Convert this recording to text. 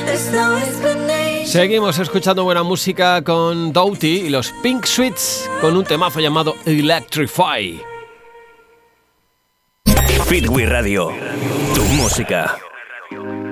Seguimos escuchando buena música con Doughty y los Pink Sweets con un temazo llamado Electrify. Fitwi Radio, tu música.